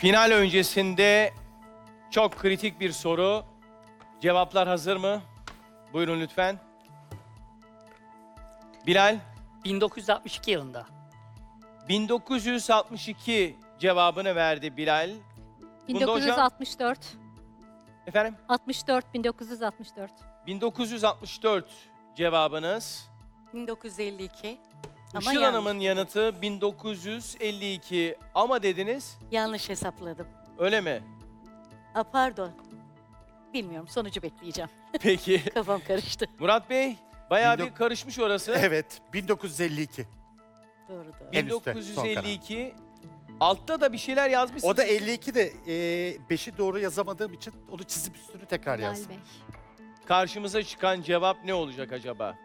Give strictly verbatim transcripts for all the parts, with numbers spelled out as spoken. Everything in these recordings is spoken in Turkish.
Final öncesinde çok kritik bir soru. Cevaplar hazır mı? Buyurun lütfen. Bilal, bin dokuz yüz altmış iki yılında. bin dokuz yüz altmış iki cevabını verdi Bilal. bin Bunda dokuz yüz hocam? altmış dört. Efendim? altmış dört, bin dokuz yüz altmış dört. bin dokuz yüz altmış dört cevabınız. bin dokuz yüz elli iki. Ama Işıl yanlış. Hanım'ın yanıtı bin dokuz yüz elli iki ama dediniz, Yanlış hesapladım. öyle mi? Aa, pardon. Bilmiyorum, sonucu bekleyeceğim. Peki. Kafam karıştı. Murat Bey, bayağı bin dok- bir karışmış orası. Evet, bin dokuz yüz elli iki. Doğru doğru. En üstte, bin dokuz yüz son elli karar. iki. Altta da bir şeyler yazmışsınız. O da elli iki de beşi doğru yazamadığım için onu çizip üstünü tekrar Bilal yazdım. Bey. Karşımıza çıkan cevap ne olacak acaba?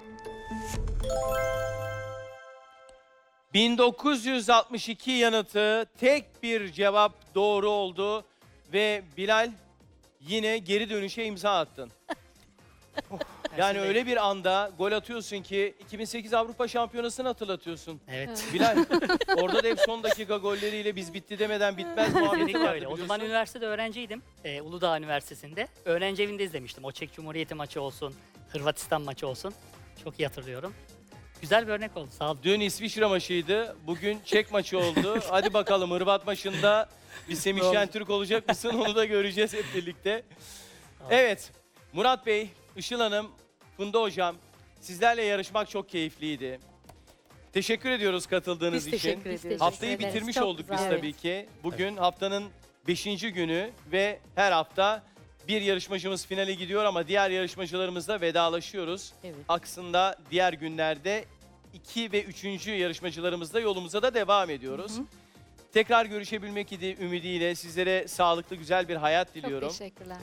bin dokuz yüz altmış iki yanıtı tek bir cevap doğru oldu ve Bilal yine geri dönüşe imza attın. Yani öyle bir anda gol atıyorsun ki iki bin sekiz Avrupa Şampiyonası'nı hatırlatıyorsun. Evet. Bilal, orada da hep son dakika golleriyle biz bitti demeden bitmez muhabbeti Kesinlikle vardı öyle. O zaman biliyorsun. üniversitede öğrenciydim. Ee, Uludağ Üniversitesi'nde. Öğrenci evinde izlemiştim. O Çek Cumhuriyeti maçı olsun, Hırvatistan maçı olsun. Çok iyi hatırlıyorum. Güzel bir örnek oldu. Sağ olun. Dün İsviçre maçıydı, bugün Çek maçı oldu. Hadi bakalım Hırvat maçında bir Semih Şentürk olacak mısın onu da göreceğiz hep birlikte. Evet, Murat Bey, Işıl Hanım, Funda Hocam, sizlerle yarışmak çok keyifliydi. Teşekkür ediyoruz katıldığınız Biz için. teşekkür ediyoruz. Haftayı Teşekkür ederiz. bitirmiş Çok olduk biz güzel. tabii ki. Bugün haftanın beşinci günü ve her hafta bir yarışmacımız finale gidiyor ama diğer yarışmacılarımızla vedalaşıyoruz. Evet. Aksında diğer günlerde iki ve üçüncü yarışmacılarımızla yolumuza da devam ediyoruz. Hı hı. Tekrar görüşebilmek idi ümidiyle sizlere sağlıklı güzel bir hayat diliyorum. Çok teşekkürler.